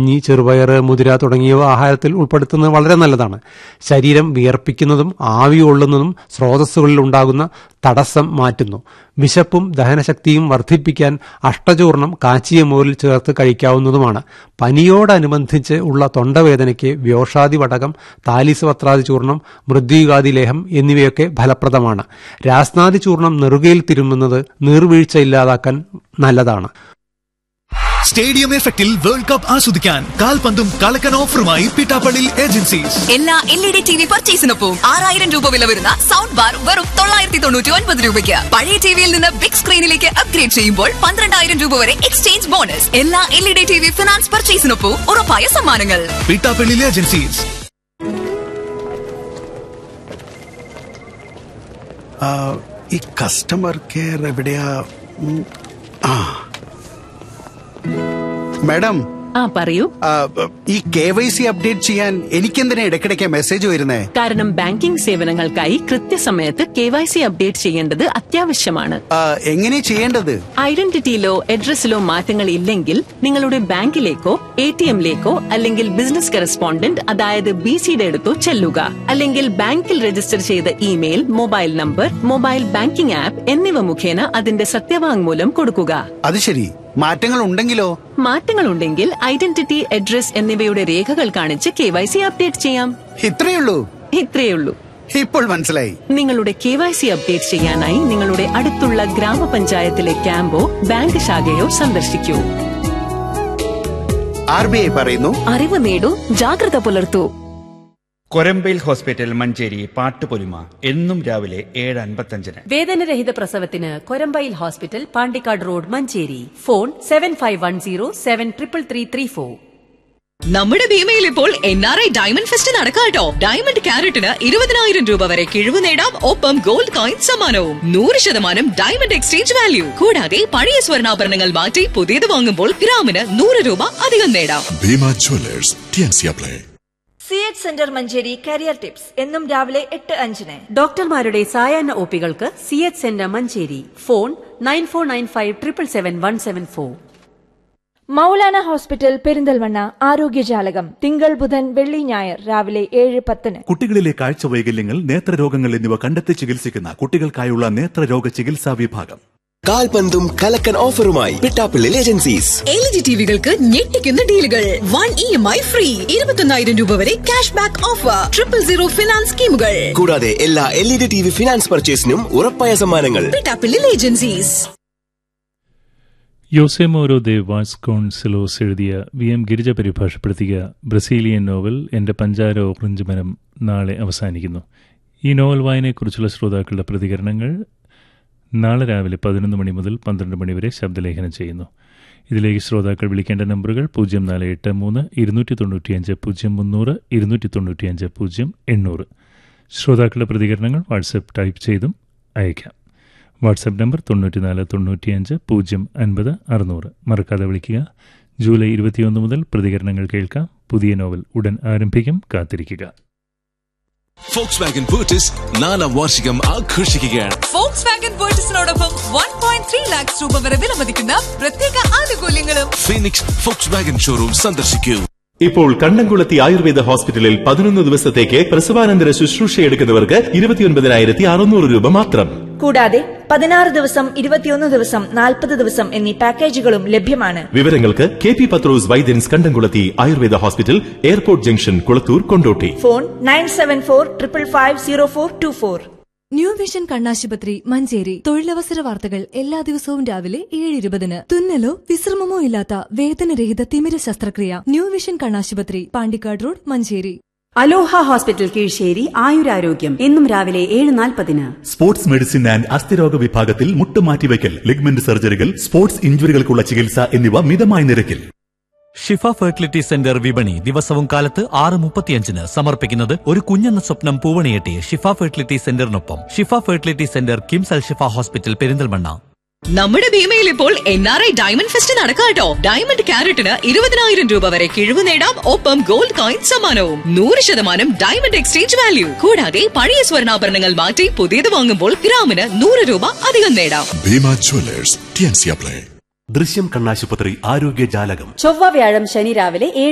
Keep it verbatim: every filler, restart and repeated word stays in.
കഞ്ഞി, ചെറുപയർ, മുതിര തുടങ്ങിയവ ആഹാരത്തിൽ ഉൾപ്പെടുത്തുന്നത് വളരെ നല്ലതാണ്. ശരീരം വിയർപ്പിക്കുന്നതും ആവി കൊള്ളുന്നതും സ്രോതസ്സുകളിൽ ഉണ്ടാകുന്ന തടസ്സം മാറ്റുന്നു. വിശപ്പും ദഹനശക്തിയും വർദ്ധിപ്പിക്കാൻ അഷ്ടചൂർണം കാച്ചിയ മോരിൽ ചേർത്ത് കഴിക്കാവുന്നതുമാണ്. പനിയോടനുബന്ധിച്ച് ഉള്ള തൊണ്ടവേദനയ്ക്ക് വ്യോഷാദി വടകം, താലിസ് വത്രാദി ചൂർണം, മൃദ്യുകാദി ലേഹം എന്നിവയൊക്കെ ഫലപ്രദമാണ്. രാസ്നാദി ചൂർണം നെറുകയിൽ തിരുമുന്നത് നീർവീഴ്ച ഇല്ലാതാക്കാൻ നല്ലതാണ്. സ്റ്റേഡിയം എഫക്റ്റിൽ വേൾഡ് കപ്പ് ആസ്വദിക്കാൻ കാൽപന്തും കളക്കൻ ഓഫറുമായി പിട്ടാപ്പള്ളി ഏജൻസീസ്. എല്ലാ L E D T V പർച്ചേസിനൊപ്പം ആറായിരം രൂപ വില വരുന്ന സൗണ്ട് ബാർ വെറും തൊള്ളായിരത്തി തൊണ്ണൂറ്റി ഒൻപത് രൂപയ്ക്ക്. പഴയ ടിവിയിൽ നിന്ന് ബിഗ് സ്ക്രീനിലേക്ക് അപ്ഗ്രേഡ് ചെയ്യുമ്പോൾ പന്ത്രണ്ടായിരം രൂപ വരെ എക്സ്ചേഞ്ച് ബോണസ്. എല്ലാ L E D T V finance പർച്ചേസിനൊപ്പം ഉറപ്പായ സമ്മാനങ്ങൾ. പിട്ടാപ്പള്ളി ഏജൻസീസ്. ഈ കസ്റ്റമർ കെയർ എവിടെയാ? ആ മാഡം. ആ പറയൂ. ഈ കെ വൈ സി അപ്ഡേറ്റ് ചെയ്യാൻ എനിക്കെന്തിനാ ഇടയ്ക്കിടയ്ക്ക് മെസ്സേജ് വരുന്നേ? കാരണം ബാങ്കിംഗ് സേവനങ്ങൾക്കായി കൃത്യസമയത്ത് കെ വൈ സി അപ്ഡേറ്റ് ചെയ്യേണ്ടത് അത്യാവശ്യമാണ്. എങ്ങനെ ചെയ്യേണ്ടത്? ഐഡന്റിറ്റിയിലോ അഡ്രസ്സിലോ മാറ്റങ്ങൾ ഇല്ലെങ്കിൽ നിങ്ങളുടെ ബാങ്കിലേക്കോ എ ടി എമ്മിലേക്കോ അല്ലെങ്കിൽ ബിസിനസ് കറസ്പോണ്ടന്റ് അതായത് ബി സിയുടെ അടുത്തോ ചെല്ലുക. അല്ലെങ്കിൽ ബാങ്കിൽ രജിസ്റ്റർ ചെയ്ത email, mobile number, mobile banking app എന്നിവ മുഖേന അതിന്റെ സത്യവാങ്മൂലം കൊടുക്കുക. അത് ശരി. മാറ്റങ്ങൾ ഉണ്ടെങ്കിലോ? മാറ്റങ്ങൾ ഉണ്ടെങ്കിൽ ഐഡന്റിറ്റി, അഡ്രസ് എന്നിവയുടെ രേഖകൾ കാണിച്ച് കെ വൈ സി അപ്ഡേറ്റ് ചെയ്യാം. ഇത്രയുള്ളൂ? ഇത്രയുള്ളൂ. ഇപ്പോൾ മനസ്സിലായി. നിങ്ങളുടെ കെ വൈ സി അപ്ഡേറ്റ് ചെയ്യാനായി നിങ്ങളുടെ അടുത്തുള്ള ഗ്രാമപഞ്ചായത്തിലെ ക്യാമ്പോ ബാങ്ക് ശാഖയോ സന്ദർശിക്കൂ. ആർ ബി ഐ പറയുന്നു, അറിവ് നേടൂ, ജാഗ്രത പുലർത്തൂ. കൊരമ്പയിൽ ഹോസ്പിറ്റൽ മഞ്ചേരി പാട്ടുപൊലിമ എന്നും രാവിലെ ഏഴ് അൻപത്തഞ്ചിന്. വേദനരഹിത പ്രസവത്തിന് Korambayil hospital, Pandikkad road, Manjeri. Phone seven five one zero seven triple three three four. നമ്മുടെ ഭീമയിൽ ഇപ്പോൾ N R I diamond fest നടക്കാട്ടോ. Diamond ക്യാരറ്റിന് ഇരുപതിനായിരം രൂപ വരെ കിഴിവ് നേടാം. ഒപ്പം ഗോൾഡ് കോയിൻ സമ്മാനവും. നൂറ് ശതമാനം ഡയമണ്ട് എക്സ്ചേഞ്ച് വാല്യൂ. കൂടാതെ പഴയ സ്വർണ്ണാഭരണങ്ങൾ മാറ്റി പുതിയത് വാങ്ങുമ്പോൾ ഗ്രാമിന് നൂറ് രൂപ അധികം നേടാം. Bhima Jewellers, ടിയൻസിയാപ്ലേ. C H centre Manjeri career tips എന്നും രാവിലെ എട്ട് അഞ്ചിന്. ഡോക്ടർമാരുടെ സായാഹ്ന ഒപികൾക്ക് C H centre Manjeri. Phone nine four nine five triple seven one seven four. Maulana hospital Perinthalmanna ആരോഗ്യജാലകം തിങ്കൾ, ബുധൻ, വെള്ളി, ഞായർ രാവിലെ ഏഴ് പത്തിന്. കുട്ടികളിലെ കാഴ്ച വൈകല്യങ്ങൾ, നേത്രരോഗങ്ങൾ എന്നിവ കണ്ടെത്തി ചികിത്സിക്കുന്ന കുട്ടികൾക്കായുള്ള നേത്രരോഗ ചികിത്സാ വിഭാഗം. കാൽപന്തും കലക്കൻ ഓഫറുമായി Pittappilly agencies. L E D ടിവികൾക്ക് ഞെട്ടിക്കുന്ന ഡീലുകൾ. One E M I free. ഇരുപത്തൊന്നായിരം രൂപ വരെ cash back offer. Triple zero finance സ്കീമുകൾ. കൂടാതെ എല്ലാ L E D T V finance പർച്ചേസിനും ഉറപ്പായ സമ്മാനങ്ങൾ. പിട്ടാപ്പള്ളി ഏജൻസീസ്. യോസെമോരോ ദെ വാസ്കോൺസെലോസ് എഴുതിയ V M Girija പരിഭാഷപ്പെടുത്തിയ Brazilian novel എൻ്റെ പഞ്ചാര ഓറഞ്ച് മരം നാളെ അവസാനിക്കുന്നു. ഈ നോവൽ വായനയെക്കുറിച്ചുള്ള ശ്രോതാക്കളുടെ പ്രതികരണങ്ങൾ നാളെ രാവിലെ പതിനൊന്ന് മണി മുതൽ പന്ത്രണ്ട് മണി വരെ ശബ്ദലേഖനം ചെയ്യുന്നു. ഇതിലേക്ക് ശ്രോതാക്കൾ വിളിക്കേണ്ട നമ്പറുകൾ പൂജ്യം നാല് എട്ട് മൂന്ന് ഇരുന്നൂറ്റി തൊണ്ണൂറ്റിയഞ്ച് പൂജ്യം മുന്നൂറ്, ഇരുന്നൂറ്റി തൊണ്ണൂറ്റിയഞ്ച് പൂജ്യം എണ്ണൂറ്. ശ്രോതാക്കളുടെ പ്രതികരണങ്ങൾ വാട്സപ്പ് ടൈപ്പ് ചെയ്തും അയക്കാം. വാട്സപ്പ് നമ്പർ തൊണ്ണൂറ്റിനാല് തൊണ്ണൂറ്റിയഞ്ച് പൂജ്യം അൻപത് അറുന്നൂറ്. മറക്കാതെ വിളിക്കുക. ജൂലൈ ഇരുപത്തിയൊന്ന് മുതൽ പ്രതികരണങ്ങൾ കേൾക്കാം. പുതിയ നോവൽ ഉടൻ ആരംഭിക്കും, കാത്തിരിക്കുക. ഫോക്സ് വാഗൻ ബൂട്ടിസ് നാലാം വാർഷികം ആഘോഷിക്കുകയാണ്. Fox Wagen ബൂട്ടിസിനോടൊപ്പം one point three lakhs രൂപ വരെ വിലമതിക്കുന്ന പ്രത്യേക ആനുകൂല്യങ്ങളും. ഫീനിക്സ് ഫോക്സ് വാഗൻ ഷോറൂം സന്ദർശിക്കൂ. ഇപ്പോൾ കണ്ടംകുളത്തി ആയുർവേദ ഹോസ്പിറ്റലിൽ പതിനൊന്ന് ദിവസത്തേക്ക് പ്രസവാനന്തര ശുശ്രൂഷയെടുക്കുന്നവർക്ക് ഇരുപത്തിയൊൻപതിനായിരത്തി അറുന്നൂറ് രൂപ മാത്രം. കൂടാതെ പതിനാറ് ദിവസം, ഇരുപത്തിയൊന്ന് ദിവസം, നാൽപ്പത് ദിവസം എന്നീ പാക്കേജുകളും ലഭ്യമാണ്. വിവരങ്ങൾക്ക് കെ പി പത്രോസ് വൈദ്യൻസ് കണ്ടംകുളത്തി Ayurveda hospital, airport junction, Kulathur, Kondotty. Phone nine seven four triple five zero four to four. New vision കണ്ണാശുപത്രി മഞ്ചേരി. തൊഴിലവസര വാർത്തകൾ എല്ലാ ദിവസവും രാവിലെ ഏഴ് ഇരുപതിന്. തുന്നലോ വിശ്രമമോ ഇല്ലാത്ത വേദനരഹിത തിമിര ശസ്ത്രക്രിയ. ന്യൂ വിഷൻ കണ്ണാശുപത്രി, പാണ്ടിക്കാട് റോഡ്, മഞ്ചേരി. അലോഹ ഹോസ്പിറ്റൽ കീഴ്ശ്ശേരി ആയുരാരോഗ്യം എന്നും രാവിലെ ഏഴ് നാൽപ്പതിന്. സ്പോർട്സ് മെഡിസിൻ ആൻഡ് അസ്ഥിരോഗ വിഭാഗത്തിൽ മുട്ടുമാറ്റിവയ്ക്കൽ, ലിഗ്മെന്റ് സർജറികൾ, സ്പോർട്സ് ഇഞ്ചുറികൾക്കുള്ള ചികിത്സ എന്നിവ മിതമായ നിരക്കിൽ. ഷിഫ ഫെർട്ടിലിറ്റി സെന്റർ വിപണി ദിവസവും കാലത്ത് ആറ് മുപ്പത്തിയഞ്ചിന് സമർപ്പിക്കുന്നത് ഒരു കുഞ്ഞെന്ന സ്വപ്നം പൂവണിയെട്ടി ഷിഫ ഫെർട്ടിലിറ്റി സെന്ററിനൊപ്പം. ഷിഫ ഫെർട്ടിലിറ്റി സെന്റർ, കിംസ് അൽ ഷിഫ ഹോസ്പിറ്റൽ, പെരിന്തൽമണ്ണ. നമ്മുടെ ഭീമയിൽ ഇപ്പോൾ N R I diamond fest നടക്കാട്ടോ. Diamond ക്യാരറ്റിന് ഇരുപതിനായിരം രൂപ വരെ കിഴിവ് നേടാം. ഒപ്പം ഗോൾഡ് കോയിൻ സമ്മാനവും. നൂറ് ശതമാനം ഡയമണ്ട് എക്സ്ചേഞ്ച് വാല്യൂ. കൂടാതെ പഴയ സ്വർണ്ണാഭരണങ്ങൾ മാറ്റി പുതിയത് വാങ്ങുമ്പോൾ ഗ്രാമിന് നൂറ് രൂപ അധികം നേടാം. ഭീമ ജ്വല്ലേഴ്സ്, ടിയൻസിയാപ്ലേ. ദൃശ്യം കണ്ണാശുപത്രി ആരോഗ്യജാലകം. ചൊവ്വ, വ്യാഴം, ശനി രാവിലെ ഏഴ്